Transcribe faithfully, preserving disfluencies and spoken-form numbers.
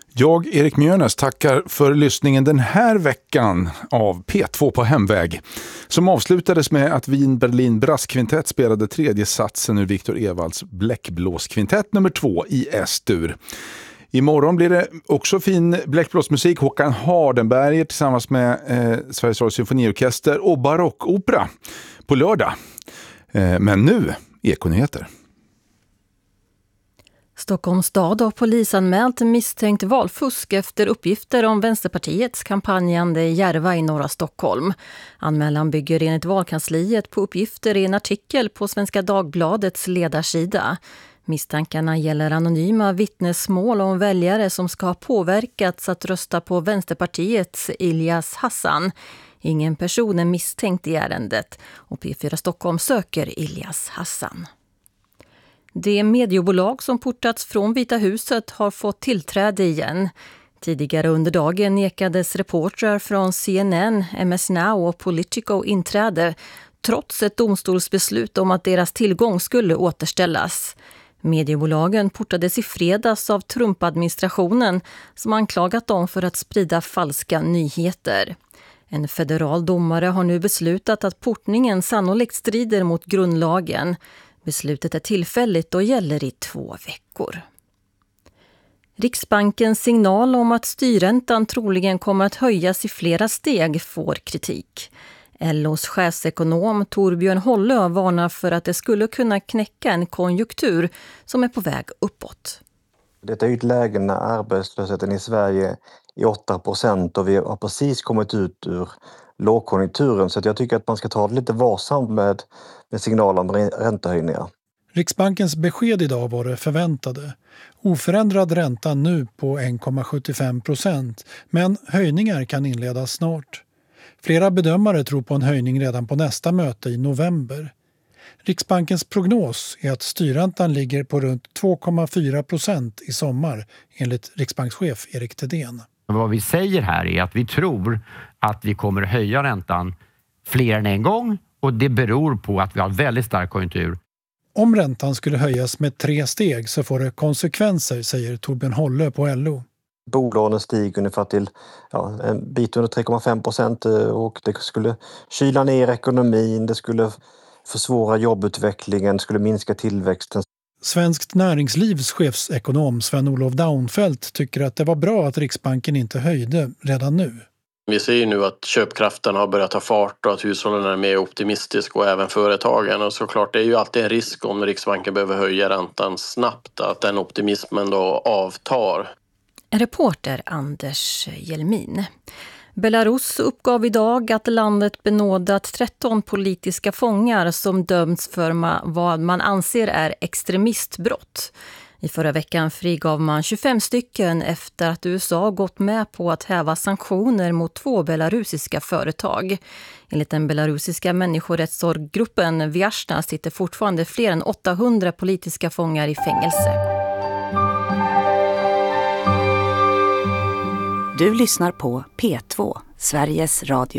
Jag, Erik Mjörnes, tackar för lyssningen den här veckan av P två på hemväg, som avslutades med att Wien Berlin Brasskvintett spelade tredje satsen ur Viktor Evalds Bläckblåskvintett nummer två i S-dur. Imorgon blir det också fin bläckblåsmusik. Håkan Hardenberger tillsammans med eh, Sveriges Radio Symfoniorkester och barockopera på lördag. Eh, men nu, Ekonyheter. Stockholms stad har polisanmält misstänkt valfusk efter uppgifter om Vänsterpartiets kampanjande Järva i norra Stockholm. Anmälan bygger enligt valkansliet på uppgifter i en artikel på Svenska Dagbladets ledarsida. Misstankarna gäller anonyma vittnesmål om väljare som ska ha påverkats att rösta på Vänsterpartiets Ilyas Hassan. Ingen person är misstänkt i ärendet och P fyra Stockholm söker Ilyas Hassan. Det mediebolag som portats från Vita huset har fått tillträde igen. Tidigare under dagen nekades reportrar från C N N, M S Now och Politico inträde trots ett domstolsbeslut om att deras tillgång skulle återställas. Mediebolagen portades i fredags av Trump-administrationen som anklagat dem för att sprida falska nyheter. En federal domare har nu beslutat att portningen sannolikt strider mot grundlagen. Beslutet är tillfälligt och gäller i två veckor. Riksbankens signal om att styrräntan troligen kommer att höjas i flera steg får kritik. L O:s chefsekonom Torbjörn Hollö varnar för att det skulle kunna knäcka en konjunktur som är på väg uppåt. Det är ju ett läge när arbetslösheten i Sverige är åtta procent och vi har precis kommit ut ur lågkonjunkturen, så att jag tycker att man ska ta det lite varsamt med, med signaler om räntehöjningar. Riksbankens besked idag var det förväntade. Oförändrad ränta nu på en komma sjuttiofem procent, men höjningar kan inledas snart. Flera bedömare tror på en höjning redan på nästa möte i november. Riksbankens prognos är att styrräntan ligger på runt två komma fyra procent i sommar, enligt riksbankschef Erik Thedéen. Vad vi säger här är att vi tror att vi kommer höja räntan fler än en gång, och det beror på att vi har väldigt stark konjunktur. Om räntan skulle höjas med tre steg så får det konsekvenser, säger Torbjörn Hollö på L O. Bolånen stiger ungefär till ja, en bit under tre komma fem procent och det skulle kyla ner ekonomin, det skulle försvåra jobbutvecklingen, det skulle minska tillväxten. Svenskt näringslivs chefsekonom Sven-Olof Daunfeldt tycker att det var bra att Riksbanken inte höjde redan nu. Vi ser nu att köpkraften har börjat ta fart och att hushållen är mer optimistiska och även företagen. Och såklart, det är ju alltid en risk om Riksbanken behöver höja räntan snabbt att den optimismen då avtar. Reporter Anders Jelmin. Belarus uppgav idag att landet benådat tretton politiska fångar som dömts för ma- vad man anser är extremistbrott. I förra veckan frigav man tjugofem stycken efter att U S A gått med på att häva sanktioner mot två belarusiska företag. Enligt den belarusiska människorättsorggruppen Vyazna sitter fortfarande fler än åttahundra politiska fångar i fängelse. Du lyssnar på P två, Sveriges Radio.